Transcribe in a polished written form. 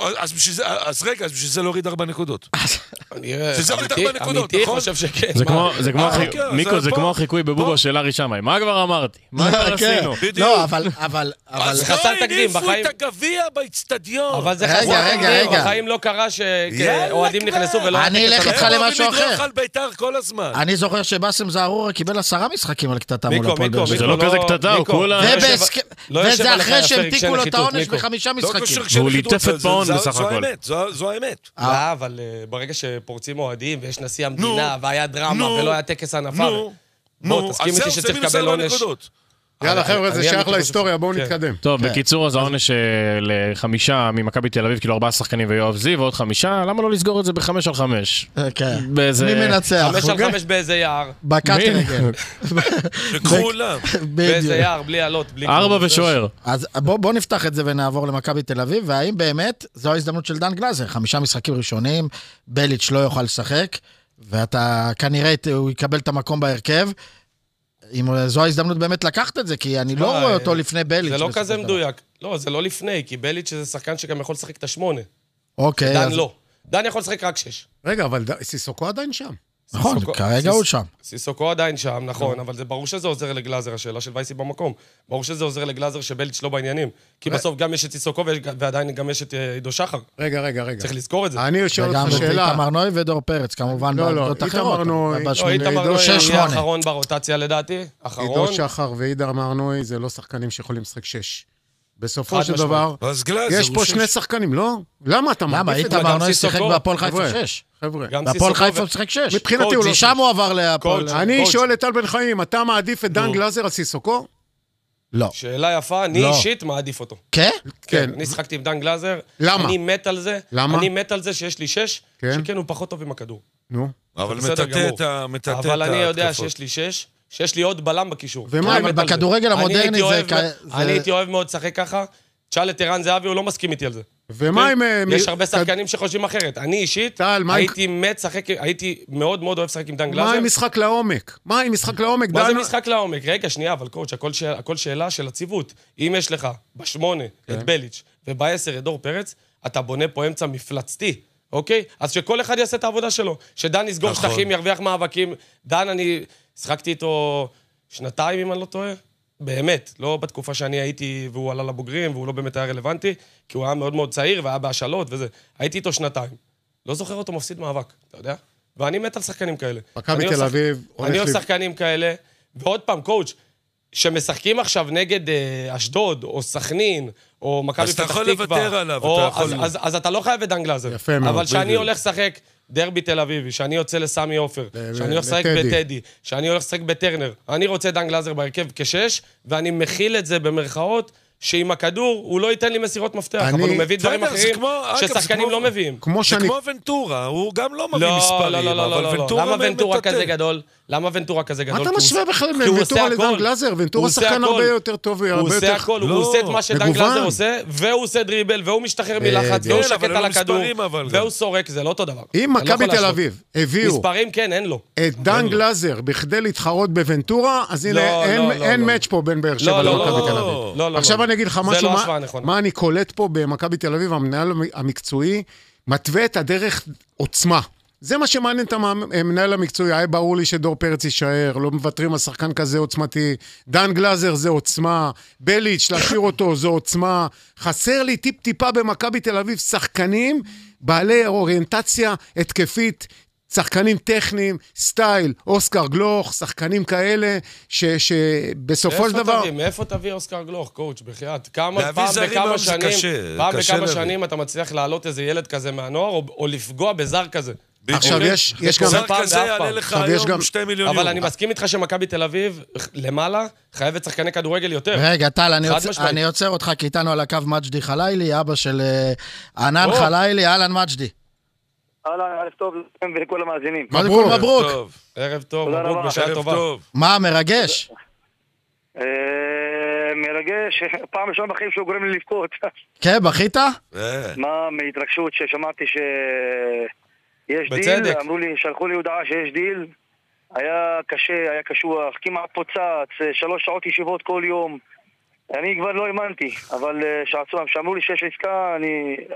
אז רגע, אז בשביל זה להוריד 4 נקודות. שזה הוריד 4 נקודות, אמיתי, נכון? חושב שכן. מיקו, זה כמו החיקוי בבובו של ארי שמאי. מה כבר אמרתי? מה כבר עשינו? לא, אבל... אז חסר לא תקדים, הניפו בחיים. את הגביע באצטדיון. אבל זה חסר תקדים, בחיים לא קרה שאוהדים נכנסו ולא... אני אלך איתך למשהו אחר. על ביתר כל הזמן. אני זוכר שבאסם זערורה קיבל 10 משחקים על קטטה מול הפועל באר שבע. זה לא כזה קטטה, הוא כולה... וזה אחרי שהמתיקו לו את העונש ב5 משחקים. והוא ליטף את פעון בסך הכל. זו האמת. לא, אבל ברגע שפורצים אוהדים ויש נשיא המדינה והיה דרמה ולא היה טקס הנפה, בוא תסכים איתי שצריך לקבל עונש. יאללה חבר'ה, זה שייך להיסטוריה, בואו נתקדם. טוב, בקיצור, אז העונש ל5 ממכבי תל אביב, כאילו 4 שחקנים ויואב זיו, ועוד 5, למה לא לסגור את זה ב5-5? מי מנצח? 5-5 באיזה יער. בקטרגל. כולם. באיזה יער, בלי עלות, בלי... 4 ושוער. אז בואו נפתח את זה ונעבור למכבי תל אביב, והאם באמת זו ההזדמנות של דן גלאזר? 5 משחקים ראשונים, בליץ' לא יוכל לשחק, ואתה כנראה הוא יקבל את המקום בהרכב, אם זו ההזדמנות באמת לקחת את זה, כי אני לא רואה אותו לפני בליץ'. זה לא כזה מדויק. לא, זה לא לפני, כי בליץ' זה שחקן שגם יכול לשחק את 8. אוקיי. דן לא. דן יכול לשחק רק 6. רגע, אבל סיסוקו עדיין שם. נכון, כרגע הוא שם. סיסוקו עדיין שם, נכון, אבל זה ברור שזה עוזר לגלאזר, השאלה של וייסי במקום. ברור שזה עוזר לגלאזר שבליץ' לא בעניינים. כי בסוף גם יש את סיסוקו ועדיין גם יש את עידו שחר. רגע. צריך לזכור את זה. אני שואל אותך שאלה. וגם איתמר נוי ודור פרץ, כמובן, בעבודות אחרות. איתמר נוי יהיה האחרון ברוטציה לדעתי. עידו שחר ואיתמר נוי זה לא שחקנים שיכולים לשחק 6. בסופו של דבר, יש פה 2 שחקנים, לא? למה אתה למה? איתמר נוי שיחק בהפועל חיפה 6. חבר'ה. בהפועל חיפה הוא שיחק 6. מבחינתי הוא לא 6. משם הוא עבר להפועל. אני שואל את טל בן חיים, אתה מעדיף את דן גלאזר על סיסוקו? לא. שאלה יפה, אני אישית מעדיף אותו. כן? כן. אני שחקתי עם דן גלאזר. למה? אני מת על זה. למה? אני מת על זה שיש לי 6, שכן הוא פחות טוב עם הכדור. נו. אבל מטאטא את ההתקפות. אבל אני יודע שיש לי 6, שיש לי עוד בלם בקישור. אבל בכדורגל המודרני זה... אני הייתי אוהב מאוד לשחק ככה. תשאל את ערן זהבי, הוא לא מסכים איתי על זה. ומה עם... יש הרבה שחקנים שחושבים אחרת. אני אישית, הייתי מאוד מאוד אוהב לשחק עם דן גלאזר. מה עם משחק לעומק? מה זה משחק לעומק? רגע, שנייה, אבל קורץ', הכל שאלה של הציבות. אם יש לך ב8 את בליץ' וב10 את דור פרץ, אתה בונה פה אמצע מפלצתי, אוקיי? אז שכל אחד יעשה את העבודה שלו. שדן יסגור שטחים, ירוויח מאבקים. דן, אני שחקתי איתו 2 אם אני לא טועה. באמת, לא בתקופה שאני הייתי והוא עלה לבוגרים, והוא לא באמת היה רלוונטי, כי הוא היה מאוד מאוד צעיר והיה בהשאלות וזה. הייתי איתו 2. לא זוכר אותו מפסיד מאבק, אתה יודע? ואני מת על שחקנים כאלה. מכבי תל אביב. אני אוהב שחקנים כאלה, ועוד פעם, קואוץ', שמשחקים עכשיו נגד אשדוד, או סכנין, או מכבי פתח תקווה. אז אתה יכול לוותר עליו. אז אתה לא חייב את דן גלאזר. יפה מאוד. אבל שאני הולך לשחק דרבי תל אביבי, שאני יוצא לסמי עופר, שאני הולך לשחק בטדי, שאני הולך לשחק בטרנר, אני רוצה דן גלאזר בהרכב כ6, ואני מכיל את זה במרכאות, שעם הכדור הוא לא ייתן לי מסירות מפתח, אבל הוא מביא דברים אחרים ששחקנים לא מביאים. זה כמו ונטורה, הוא גם לא מביא מספרים, אבל ונטורה למה ונטורה כזה גדול? למה ונטורה כזה גדול? מה אתה משווה בכלל ונטורה לדן גלאזר? ונטורה שחקן הרבה יותר טוב הוא עושה הכל, הוא עושה את מה שדן גלאזר עושה, והוא עושה דריבל, והוא משתחרר מלחץ, והוא שקט על הכדור, והוא סורק, זה לא אותו דבר. אם מכבי תל אביב הביאו מספרים כן, אין לו. את דן גלאזר בכדי להתחרות בוונטורה, אז הנה אין מאץ' פה בין באר שבע למכבי תל אביב. עכשיו אני אגיד לך משהו, מה אני קולט פה במכבי תל אביב, המנהל המקצועי, מתווה את הדרך עוצמה. זה מה שמעניין את המנהל המקצועי, היה ברור לי שדור פרץ יישאר, לא מוותרים על שחקן כזה עוצמתי, דן גלאזר זה עוצמה, בליץ' להשאיר אותו זה עוצמה, חסר לי טיפה במכבי תל אביב שחקנים בעלי אוריינטציה התקפית, שחקנים טכניים, סטייל, אוסקר גלוך, שחקנים כאלה, שבסופו של דבר... מאיפה תביא אוסקר גלוך, קואוץ', בחייאת? פעם בכמה שנים אתה מצליח להעלות איזה ילד כזה מהנוער, או לפגוע בזר כזה. עכשיו יש גם... זר כזה יעלה לך היום 2 מיליון יורו. אבל אני מסכים איתך שמכבי תל אביב, למעלה, חייבת שחקני כדורגל יותר. רגע, טל, אני עוצר אותך, כי איתנו על הקו מג'די חלילי, אבא של ענן חלילי, אהלן מג'די. ערב טוב לכם ולכל המאזינים. מברוק. ערב טוב, מברוק בשעה טובה. מה, מרגש? מרגש, פעם ראשונה בחיים שהוא גורם לי לבכות. כן, בכית? מה, מהתרגשות ששמעתי שיש דיל, אמרו לי, שלחו לי הודעה שיש דיל, היה קשה, היה קשוח, כמעט פוצץ, 3 שעות ישיבות כל יום. אני כבר לא האמנתי, אבל שאמרו לי שיש עסקה, אני